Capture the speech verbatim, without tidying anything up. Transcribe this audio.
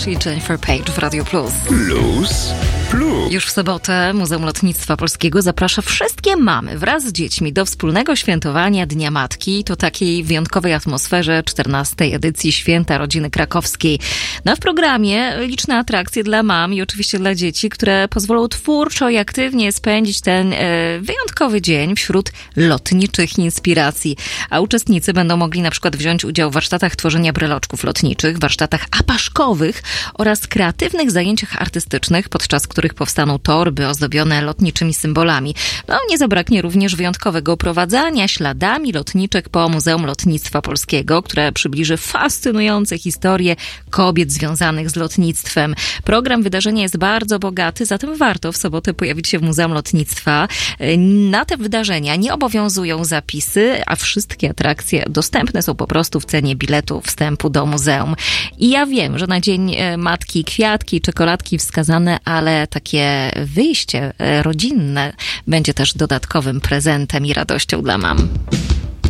Cash i Jennifer Page w Radio Plus. Plus, plus. Już w sobotę Muzeum Lotnictwa Polskiego zaprasza wszystkie mamy wraz z dziećmi do wspólnego świętowania Dnia Matki. To takiej wyjątkowej atmosferze czternastej edycji Święta Rodziny Krakowskiej. No w programie liczne atrakcje dla mam i oczywiście dla dzieci, które pozwolą twórczo i aktywnie spędzić ten e, wyjątkowy dzień wśród lotniczych inspiracji. A uczestnicy będą mogli na przykład wziąć udział w warsztatach tworzenia bryloczków lotniczych, warsztatach apaszkowych oraz kreatywnych zajęciach artystycznych, podczas których powstaną torby ozdobione lotniczymi symbolami. No, nie zabraknie również wyjątkowego oprowadzania śladami lotniczek po Muzeum Lotnictwa Polskiego, które przybliży fascynujące historie kobiet związanych z lotnictwem. Program wydarzenia jest bardzo bogaty, zatem warto w sobotę pojawić się w Muzeum Lotnictwa. Na te wydarzenia nie obowiązują zapisy, a wszystkie atrakcje dostępne są po prostu w cenie biletu wstępu do muzeum. I ja wiem, że na Dzień Matki kwiatki, czekoladki wskazane, ale takie wyjście rodzinne będzie też dodatkowym prezentem i radością dla mam.